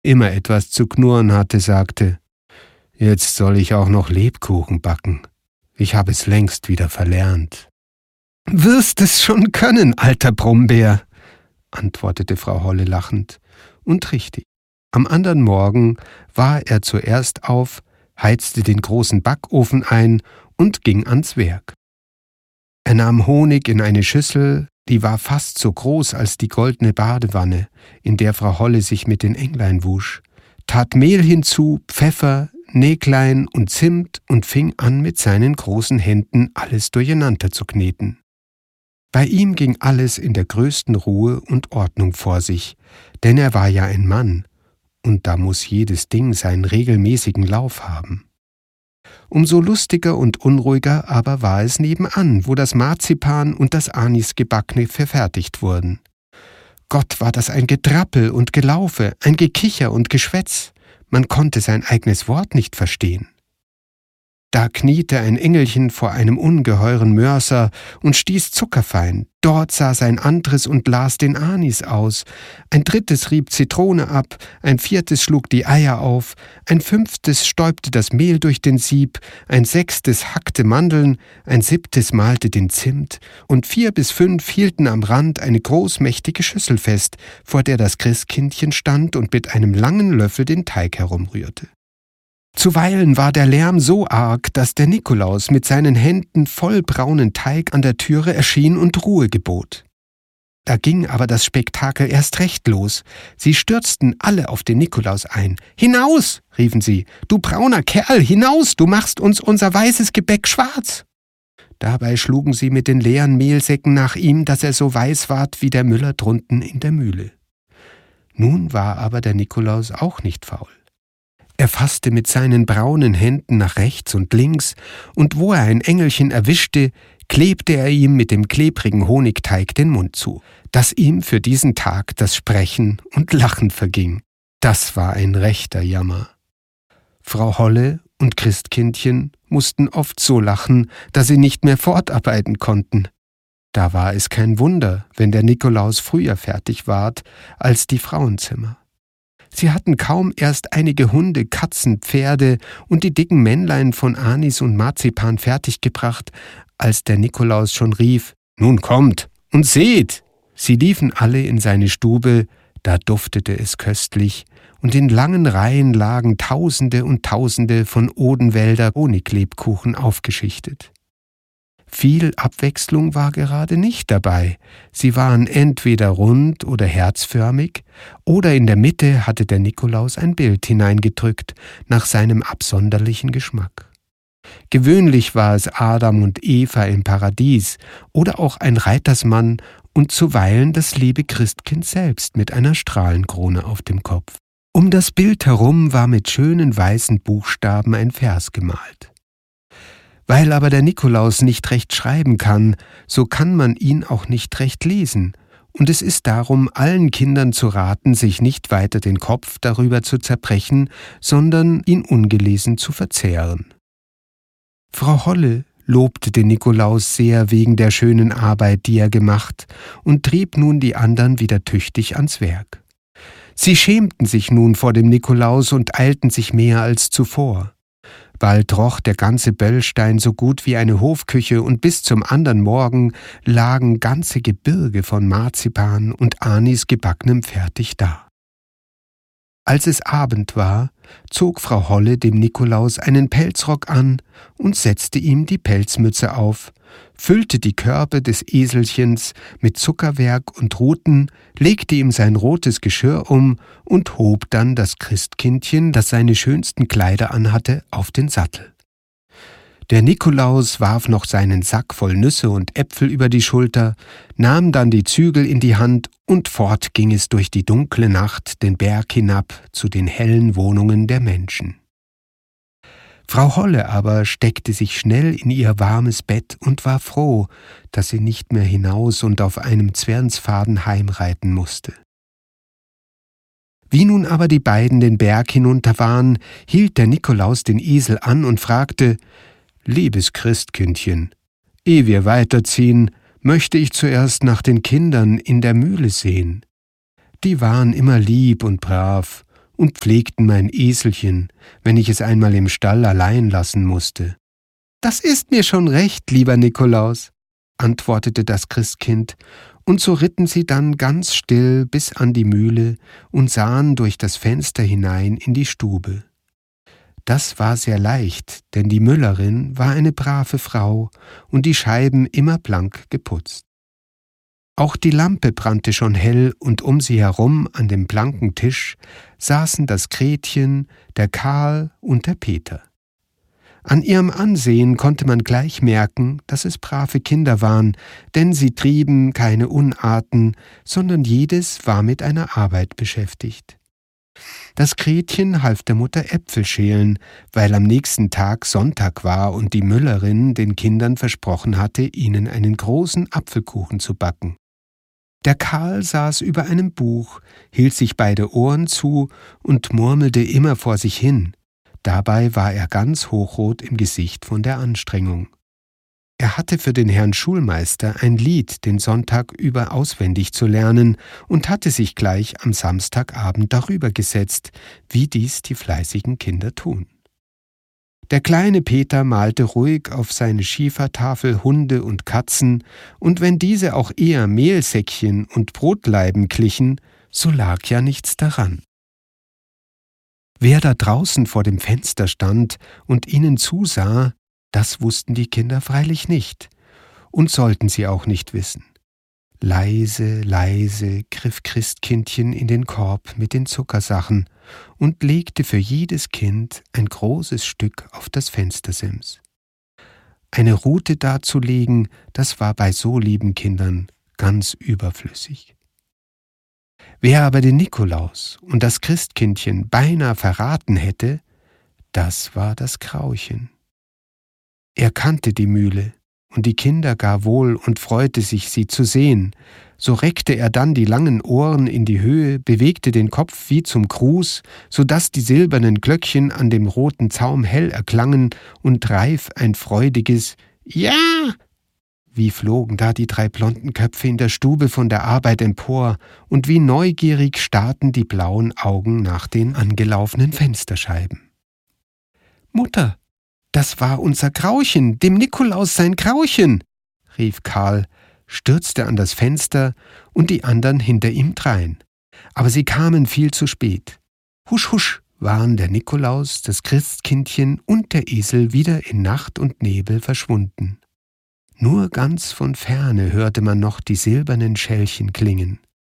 immer etwas zu knurren hatte, sagte: »Jetzt soll ich auch noch Lebkuchen backen. Ich habe es längst wieder verlernt.« »Wirst es schon können, alter Brombeer«, antwortete Frau Holle lachend. Und richtig. Am anderen Morgen war er zuerst auf, heizte den großen Backofen ein und ging ans Werk. Er nahm Honig in eine Schüssel, die war fast so groß als die goldene Badewanne, in der Frau Holle sich mit den Englein wusch, tat Mehl hinzu, Pfeffer, Näglein und Zimt und fing an, mit seinen großen Händen alles durcheinander zu kneten. Bei ihm ging alles in der größten Ruhe und Ordnung vor sich, denn er war ja ein Mann, und da muss jedes Ding seinen regelmäßigen Lauf haben. Umso lustiger und unruhiger aber war es nebenan, wo das Marzipan und das Anisgebackene verfertigt wurden. Gott, war das ein Getrappel und Gelaufe, ein Gekicher und Geschwätz, man konnte sein eigenes Wort nicht verstehen. Da kniete ein Engelchen vor einem ungeheuren Mörser und stieß Zuckerfein. Dort saß ein anderes und las den Anis aus. Ein drittes rieb Zitrone ab, ein viertes schlug die Eier auf, ein fünftes stäubte das Mehl durch den Sieb, ein sechstes hackte Mandeln, ein siebtes malte den Zimt, und 4 bis 5 hielten am Rand eine großmächtige Schüssel fest, vor der das Christkindchen stand und mit einem langen Löffel den Teig herumrührte. Zuweilen war der Lärm so arg, dass der Nikolaus mit seinen Händen voll braunen Teig an der Türe erschien und Ruhe gebot. Da ging aber das Spektakel erst recht los. Sie stürzten alle auf den Nikolaus ein. »Hinaus«, riefen sie, »du brauner Kerl, hinaus, du machst uns unser weißes Gebäck schwarz!« Dabei schlugen sie mit den leeren Mehlsäcken nach ihm, dass er so weiß ward wie der Müller drunten in der Mühle. Nun war aber der Nikolaus auch nicht faul. Er fasste mit seinen braunen Händen nach rechts und links, und wo er ein Engelchen erwischte, klebte er ihm mit dem klebrigen Honigteig den Mund zu, dass ihm für diesen Tag das Sprechen und Lachen verging. Das war ein rechter Jammer. Frau Holle und Christkindchen mussten oft so lachen, dass sie nicht mehr fortarbeiten konnten. Da war es kein Wunder, wenn der Nikolaus früher fertig ward als die Frauenzimmer. Sie hatten kaum erst einige Hunde, Katzen, Pferde und die dicken Männlein von Anis und Marzipan fertiggebracht, als der Nikolaus schon rief: »Nun kommt und seht!« Sie liefen alle in seine Stube, da duftete es köstlich, und in langen Reihen lagen Tausende und Tausende von Odenwälder Honiglebkuchen aufgeschichtet. Viel Abwechslung war gerade nicht dabei. Sie waren entweder rund oder herzförmig, oder in der Mitte hatte der Nikolaus ein Bild hineingedrückt, nach seinem absonderlichen Geschmack. Gewöhnlich war es Adam und Eva im Paradies oder auch ein Reitersmann und zuweilen das liebe Christkind selbst mit einer Strahlenkrone auf dem Kopf. Um das Bild herum war mit schönen weißen Buchstaben ein Vers gemalt. Weil aber der Nikolaus nicht recht schreiben kann, so kann man ihn auch nicht recht lesen, und es ist darum allen Kindern zu raten, sich nicht weiter den Kopf darüber zu zerbrechen, sondern ihn ungelesen zu verzehren. Frau Holle lobte den Nikolaus sehr wegen der schönen Arbeit, die er gemacht, und trieb nun die anderen wieder tüchtig ans Werk. Sie schämten sich nun vor dem Nikolaus und eilten sich mehr als zuvor. Bald roch der ganze Böllstein so gut wie eine Hofküche, und bis zum andern Morgen lagen ganze Gebirge von Marzipan und Anis gebackenem fertig da. Als es Abend war, zog Frau Holle dem Nikolaus einen Pelzrock an und setzte ihm die Pelzmütze auf, füllte die Körbe des Eselchens mit Zuckerwerk und Ruten, legte ihm sein rotes Geschirr um und hob dann das Christkindchen, das seine schönsten Kleider anhatte, auf den Sattel. Der Nikolaus warf noch seinen Sack voll Nüsse und Äpfel über die Schulter, nahm dann die Zügel in die Hand, und fort ging es durch die dunkle Nacht den Berg hinab zu den hellen Wohnungen der Menschen. Frau Holle aber steckte sich schnell in ihr warmes Bett und war froh, dass sie nicht mehr hinaus und auf einem Zwirnsfaden heimreiten musste. Wie nun aber die beiden den Berg hinunter waren, hielt der Nikolaus den Esel an und fragte: »Liebes Christkindchen, ehe wir weiterziehen, möchte ich zuerst nach den Kindern in der Mühle sehen. Die waren immer lieb und brav, und pflegten mein Eselchen, wenn ich es einmal im Stall allein lassen musste. »Das ist mir schon recht, lieber Nikolaus«, antwortete das Christkind, und so ritten sie dann ganz still bis an die Mühle und sahen durch das Fenster hinein in die Stube. Das war sehr leicht, denn die Müllerin war eine brave Frau und die Scheiben immer blank geputzt. Auch die Lampe brannte schon hell, und um sie herum an dem blanken Tisch saßen das Gretchen, der Karl und der Peter. An ihrem Ansehen konnte man gleich merken, dass es brave Kinder waren, denn sie trieben keine Unarten, sondern jedes war mit einer Arbeit beschäftigt. Das Gretchen half der Mutter Äpfel schälen, weil am nächsten Tag Sonntag war und die Müllerin den Kindern versprochen hatte, ihnen einen großen Apfelkuchen zu backen. Der Karl saß über einem Buch, hielt sich beide Ohren zu und murmelte immer vor sich hin. Dabei war er ganz hochrot im Gesicht von der Anstrengung. Er hatte für den Herrn Schulmeister ein Lied den Sonntag über auswendig zu lernen und hatte sich gleich am Samstagabend darüber gesetzt, wie dies die fleißigen Kinder tun. Der kleine Peter malte ruhig auf seine Schiefertafel Hunde und Katzen, und wenn diese auch eher Mehlsäckchen und Brotlaiben glichen, so lag ja nichts daran. Wer da draußen vor dem Fenster stand und ihnen zusah, das wussten die Kinder freilich nicht und sollten sie auch nicht wissen. Leise, leise griff Christkindchen in den Korb mit den Zuckersachen und legte für jedes Kind ein großes Stück auf das Fenstersims. Eine Rute darzulegen, das war bei so lieben Kindern ganz überflüssig. Wer aber den Nikolaus und das Christkindchen beinahe verraten hätte, das war das Grauchen. Er kannte die Mühle und die Kinder gar wohl und freute sich, sie zu sehen. So reckte er dann die langen Ohren in die Höhe, bewegte den Kopf wie zum Gruß, so daß die silbernen Glöckchen an dem roten Zaum hell erklangen und reif ein freudiges »Ja!« Wie flogen da die 3 blonden Köpfe in der Stube von der Arbeit empor, und wie neugierig starrten die blauen Augen nach den angelaufenen Fensterscheiben. »Mutter, das war unser Grauchen, dem Nikolaus sein Grauchen«, rief Karl, stürzte an das Fenster und die anderen hinter ihm drein. Aber sie kamen viel zu spät. Husch, husch waren der Nikolaus, das Christkindchen und der Esel wieder in Nacht und Nebel verschwunden. Nur ganz von ferne hörte man noch die silbernen Schellchen klingen.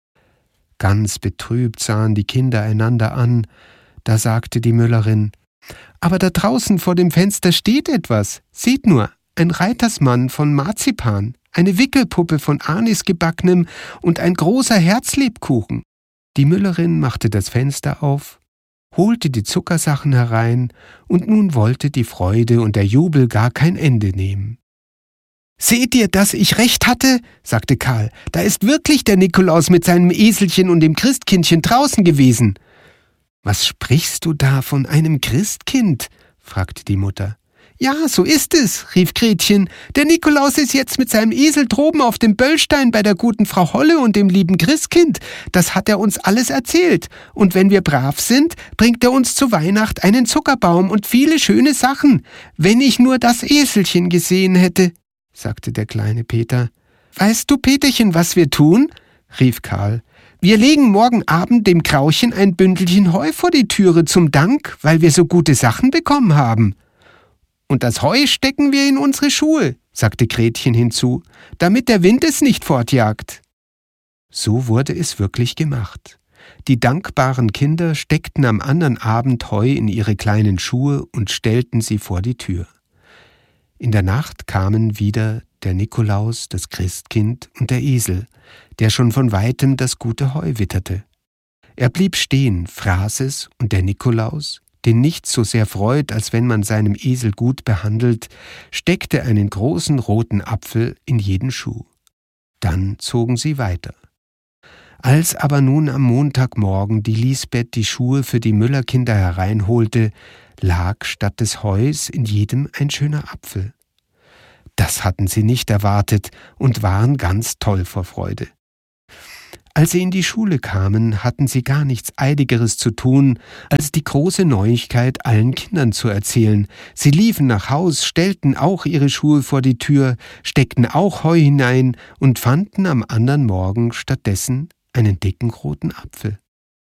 Ganz betrübt sahen die Kinder einander an, da sagte die Müllerin: »Aber da draußen vor dem Fenster steht etwas. Seht nur, ein Reitersmann von Marzipan, eine Wickelpuppe von Anisgebacknem und ein großer Herzlebkuchen.« Die Müllerin machte das Fenster auf, holte die Zuckersachen herein, und nun wollte die Freude und der Jubel gar kein Ende nehmen. »Seht ihr, dass ich recht hatte?«, sagte Karl. »Da ist wirklich der Nikolaus mit seinem Eselchen und dem Christkindchen draußen gewesen.« »Was sprichst du da von einem Christkind?«, fragte die Mutter. »Ja, so ist es«, rief Gretchen. »Der Nikolaus ist jetzt mit seinem Esel droben auf dem Böllstein bei der guten Frau Holle und dem lieben Christkind. Das hat er uns alles erzählt. Und wenn wir brav sind, bringt er uns zu Weihnacht einen Zuckerbaum und viele schöne Sachen. Wenn ich nur das Eselchen gesehen hätte«, sagte der kleine Peter. »Weißt du, Peterchen, was wir tun?«, rief Karl. »Wir legen morgen Abend dem Grauchen ein Bündelchen Heu vor die Türe zum Dank, weil wir so gute Sachen bekommen haben.« »Und das Heu stecken wir in unsere Schuhe«, sagte Gretchen hinzu, »damit der Wind es nicht fortjagt.« So wurde es wirklich gemacht. Die dankbaren Kinder steckten am anderen Abend Heu in ihre kleinen Schuhe und stellten sie vor die Tür. In der Nacht kamen wieder der Nikolaus, das Christkind und der Esel, der schon von weitem das gute Heu witterte. Er blieb stehen, fraß es, und der Nikolaus, den nichts so sehr freut, als wenn man seinem Esel gut behandelt, steckte einen großen roten Apfel in jeden Schuh. Dann zogen sie weiter. Als aber nun am Montagmorgen die Lisbeth die Schuhe für die Müllerkinder hereinholte, lag statt des Heus in jedem ein schöner Apfel. Das hatten sie nicht erwartet und waren ganz toll vor Freude. Als sie in die Schule kamen, hatten sie gar nichts Eiligeres zu tun, als die große Neuigkeit allen Kindern zu erzählen. Sie liefen nach Haus, stellten auch ihre Schuhe vor die Tür, steckten auch Heu hinein und fanden am anderen Morgen stattdessen einen dicken roten Apfel.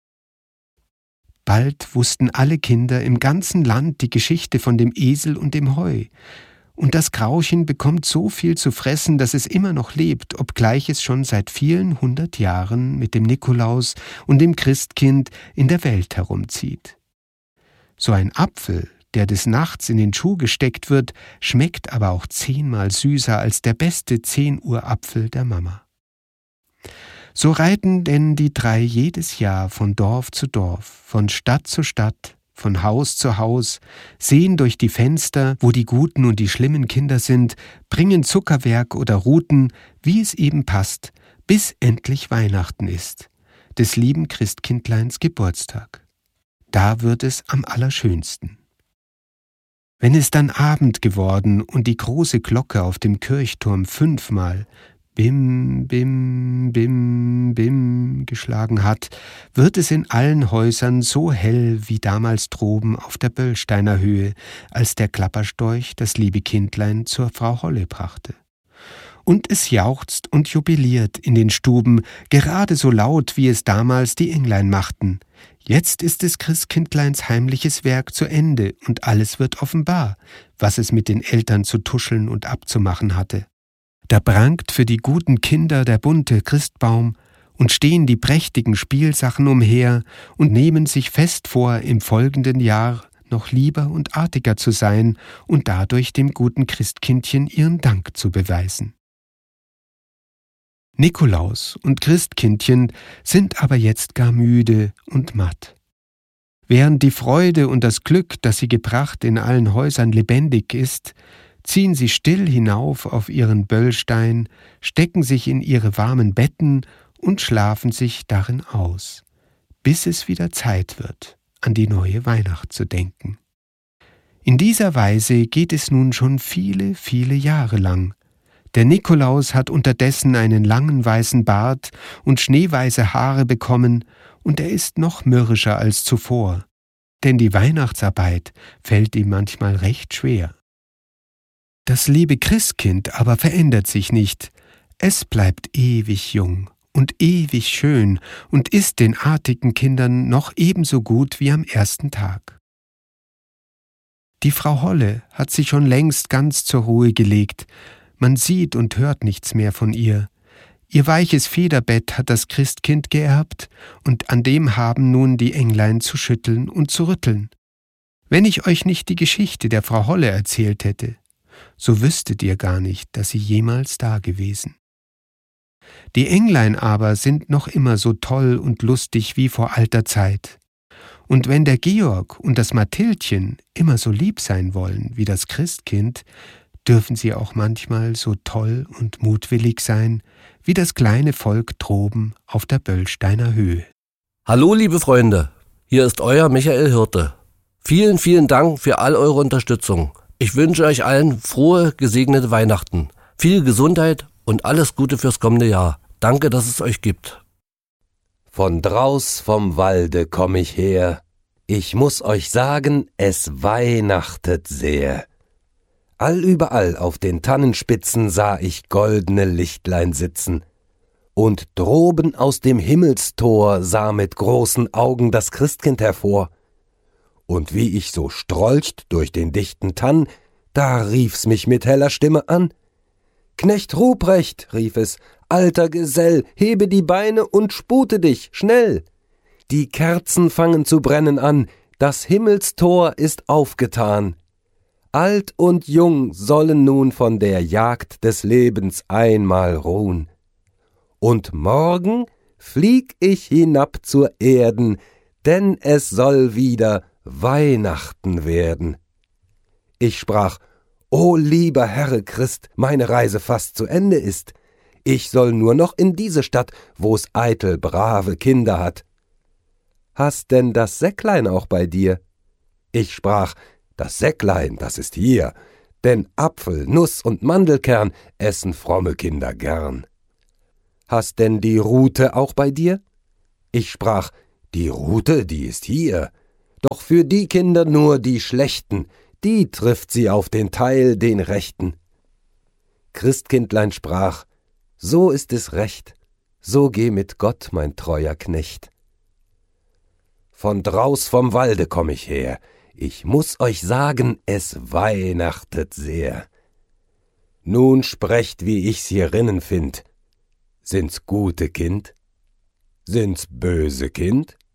Bald wussten alle Kinder im ganzen Land die Geschichte von dem Esel und dem Heu. Und das Grauchen bekommt so viel zu fressen, dass es immer noch lebt, obgleich es schon seit vielen 100 Jahren mit dem Nikolaus und dem Christkind in der Welt herumzieht. So ein Apfel, der des Nachts in den Schuh gesteckt wird, schmeckt aber auch 10-mal süßer als der beste 10-Uhr-Apfel der Mama. So reiten denn die 3 jedes Jahr von Dorf zu Dorf, von Stadt zu Stadt, von Haus zu Haus, sehen durch die Fenster, wo die guten und die schlimmen Kinder sind, bringen Zuckerwerk oder Ruten, wie es eben passt, bis endlich Weihnachten ist, des lieben Christkindleins Geburtstag. Da wird es am allerschönsten. Wenn es dann Abend geworden und die große Glocke auf dem Kirchturm 5-mal Bim, bim, bim, bim geschlagen hat, wird es in allen Häusern so hell wie damals droben auf der Böllsteiner Höhe, als der Klapperstorch das liebe Kindlein zur Frau Holle brachte. Und es jauchzt und jubiliert in den Stuben, gerade so laut, wie es damals die Englein machten. Jetzt ist des Christkindleins heimliches Werk zu Ende und alles wird offenbar, was es mit den Eltern zu tuscheln und abzumachen hatte. Da prangt für die guten Kinder der bunte Christbaum und stehen die prächtigen Spielsachen umher und nehmen sich fest vor, im folgenden Jahr noch lieber und artiger zu sein und dadurch dem guten Christkindchen ihren Dank zu beweisen. Nikolaus und Christkindchen sind aber jetzt gar müde und matt. Während die Freude und das Glück, das sie gebracht, in allen Häusern lebendig ist, ziehen sie still hinauf auf ihren Böllstein, stecken sich in ihre warmen Betten und schlafen sich darin aus, bis es wieder Zeit wird, an die neue Weihnacht zu denken. In dieser Weise geht es nun schon viele, viele Jahre lang. Der Nikolaus hat unterdessen einen langen weißen Bart und schneeweiße Haare bekommen, und er ist noch mürrischer als zuvor, denn die Weihnachtsarbeit fällt ihm manchmal recht schwer. Das liebe Christkind aber verändert sich nicht. Es bleibt ewig jung und ewig schön und ist den artigen Kindern noch ebenso gut wie am ersten Tag. Die Frau Holle hat sich schon längst ganz zur Ruhe gelegt. Man sieht und hört nichts mehr von ihr. Ihr weiches Federbett hat das Christkind geerbt und an dem haben nun die Englein zu schütteln und zu rütteln. Wenn ich euch nicht die Geschichte der Frau Holle erzählt hätte, so wüsstet ihr gar nicht, dass sie jemals da gewesen. Die Englein aber sind noch immer so toll und lustig wie vor alter Zeit. Und wenn der Georg und das Mathildchen immer so lieb sein wollen wie das Christkind, dürfen sie auch manchmal so toll und mutwillig sein wie das kleine Volk droben auf der Böllsteiner Höhe. Hallo liebe Freunde, hier ist euer Michael Hirte. Vielen, vielen Dank für all eure Unterstützung. Ich wünsche euch allen frohe, gesegnete Weihnachten, viel Gesundheit und alles Gute fürs kommende Jahr. Danke, dass es euch gibt. Von draus vom Walde komm ich her. Ich muß euch sagen, es weihnachtet sehr. Allüberall auf den Tannenspitzen sah ich goldene Lichtlein sitzen. Und droben aus dem Himmelstor sah mit großen Augen das Christkind hervor. Und wie ich so strolcht durch den dichten Tann, da rief's mich mit heller Stimme an. »Knecht Ruprecht«, rief es, »alter Gesell, hebe die Beine und spute dich, schnell! Die Kerzen fangen zu brennen an, das Himmelstor ist aufgetan. Alt und jung sollen nun von der Jagd des Lebens einmal ruhen. Und morgen flieg ich hinab zur Erden, denn es soll wieder Weihnachten werden.« Ich sprach, »O lieber Herre Christ, meine Reise fast zu Ende ist. Ich soll nur noch in diese Stadt, wo's eitel brave Kinder hat. Hast denn das Säcklein auch bei dir?« Ich sprach, »Das Säcklein, das ist hier, denn Apfel, Nuss und Mandelkern essen fromme Kinder gern.« Hast denn die Rute auch bei dir? Ich sprach, die Rute, die ist hier. Doch für die Kinder nur die Schlechten, die trifft sie auf den Teil, den Rechten. Christkindlein sprach, so ist es recht, so geh mit Gott, mein treuer Knecht. Von draus vom Walde komm ich her, ich muß euch sagen, es weihnachtet sehr. Nun sprecht, wie ich's hierinnen find. Sind's gute Kind? Sind's böse Kind?